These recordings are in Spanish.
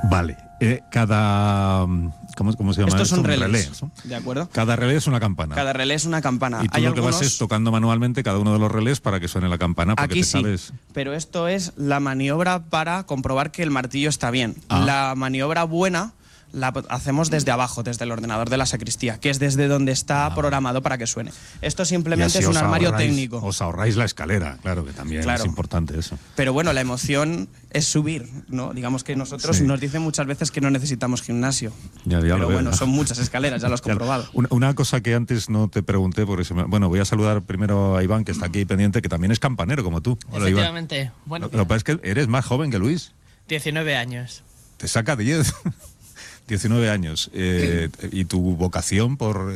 Vale. ¿Cómo se llama? Estos son relés, relés, ¿no? ¿de acuerdo? Cada relé es una campana. Cada relé es una campana. Y tú Hay lo que vas algunos... es tocando manualmente cada uno de los relés para que suene la campana, porque Aquí te sí, sabes... pero esto es la maniobra para comprobar que el martillo está bien. Ah. La maniobra buena la hacemos desde abajo, desde el ordenador de la sacristía, que es desde donde está programado para que suene. Esto Y simplemente así es un os armario ahorráis- técnico. Os ahorráis la escalera, claro, que también Claro. es importante eso. Pero bueno, la emoción es subir, ¿no? Digamos que nosotros Sí. nos dicen muchas veces que no necesitamos gimnasio. Ya lo Pero veo, bueno, ¿no? son muchas escaleras, ya lo has Claro. comprobado. Una cosa que antes no te pregunté, porque bueno, voy a saludar primero a Iván, que está aquí pendiente, que también es campanero como tú. Hola, Iván. Efectivamente. Bueno, Lo que pasa es que eres más joven que Luis. 19 años. Te saca 10. 19 años. ¿Y tu vocación por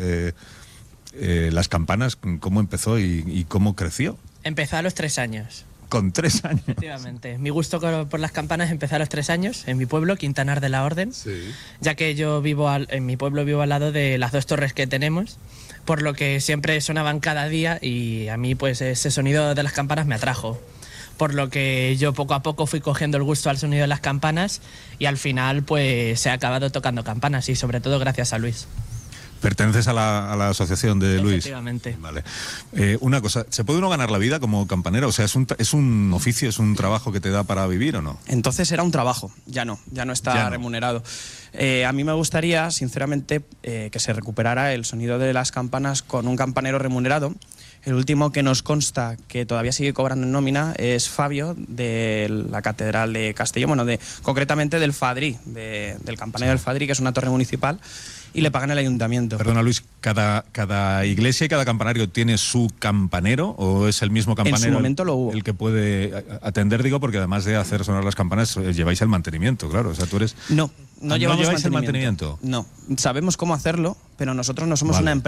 las campanas, cómo empezó y cómo creció? Empecé a los 3 años. Con 3 años. Efectivamente. Mi gusto por las campanas empezó a los 3 años en mi pueblo, Quintanar de la Orden, ya que yo en mi pueblo vivo al lado de las 2 torres que tenemos, por lo que siempre sonaban cada día y a mí pues ese sonido de las campanas me atrajo. Por lo que yo poco a poco fui cogiendo el gusto al sonido de las campanas y al final pues he acabado tocando campanas y sobre todo gracias a Luis. ¿Perteneces a la asociación de Luis? Efectivamente. Vale. Una cosa, ¿se puede uno ganar la vida como campanero? O sea, ¿es un oficio, es un trabajo que te da para vivir o no? Entonces era un trabajo, ya no está Ya no. remunerado. A mí me gustaría, sinceramente, que se recuperara el sonido de las campanas con un campanero remunerado. El último que nos consta que todavía sigue cobrando en nómina es Fabio, de la Catedral de Castellón, concretamente del Fadrí, del campanario del Fadrí, que es una torre municipal, y le pagan el ayuntamiento. Perdona, Luis, ¿cada iglesia y cada campanario tiene su campanero o es el mismo campanero? En su momento lo hubo. El que puede atender, digo, porque además de hacer sonar las campanas, lleváis el mantenimiento, claro. O sea, tú eres... No ¿No llevamos lleváis el mantenimiento? No, sabemos cómo hacerlo, pero nosotros no somos Vale. una empresa